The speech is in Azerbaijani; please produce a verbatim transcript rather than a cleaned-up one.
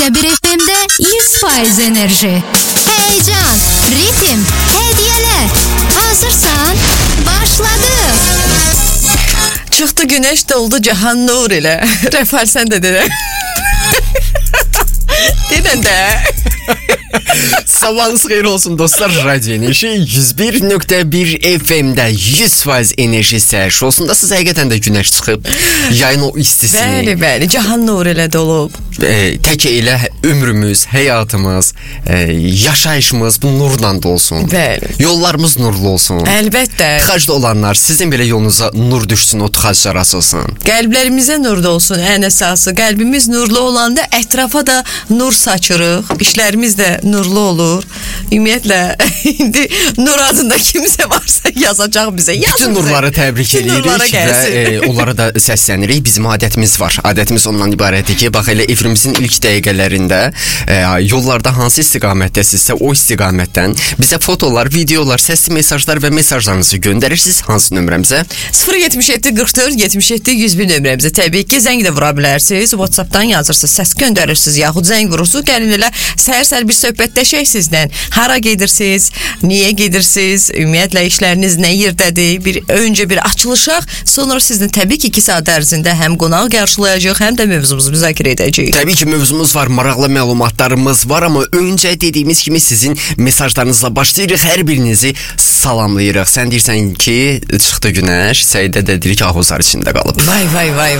nöqtə bir F M'də yüz faiz enerji. Heyecan, ritim, hediyeler. Hazırsan? Başladı. Çıxdı güneş doldu cahan nur ilə. Rəfər sən də dedin. Dedin də. Sabahınız xeyir olsun dostlar. Radyo Enerji yüz bir nöqtə bir F M'də yüz faiz enerji səhər olsun da siz həqiqətən də güneş çıxıb yayın o istisini. Bəli, bəli, cahan nur ilə dolub. E, tək elə ömrümüz, həyatımız, e, yaşayışımız bu nurla dolsun. Bəli. Yollarımız nurlu olsun. Əlbəttə. Tıxacda olanlar sizin belə yolunuza nur düşsün, o tıxaclar olsun. Qəlblərimizə nur olsun ən əsası. Qəlbimiz nurlu olanda ətrafa da nur saçırıq. İşlərimiz də nurlu olur. Ümumiyyətlə indi nur adında kimsə varsa yazacaq bizə. Yazın bütün nurları təbrik edirik və e, onlara da səslənirik. Bizim adətimiz var. Adətimiz ondan ibarətdir ki, bax elə efrimizin ilk dəqiqələrində e, yollarda hansı istiqamətdəsinizsə o istiqamətdən bizə fotolar, videolar, səsli mesajlar və mesajlarınızı göndərirsiniz hansı nömrəmizə? sıfır yetmiş yeddi qırx dörd yetmiş yeddi yüz bir nömrəmizə. Təbii ki, zəng də vura bilərsiniz. WhatsApp-dan yazırsınız, səs göndərirsiniz, yaxud zəng vurursunuz. Gəlin elə səhər-səhər bir söhbətləşək sizdən. Hara gedirsiniz? Niyə gedirsiniz? Ümumiyyətlə işləriniz nə yerdədir? Bir öncə bir açılışaq, sonra sizin təbii ki, iki saat ərzində həm qonaq qarşılayacağıq, həm də mövzumuzu müzakirə edəcəyik. Təbii ki, mövzumuz var, maraqlı məlumatlarımız var, amma öncə dediyimiz kimi sizin mesajlarınızla başlayırıq, hər birinizi salamlayırıq. Sən deyirsən ki, çıxdı günəş, Səidə də deyir ki, ahuzar içində qalıb. Vay vay vay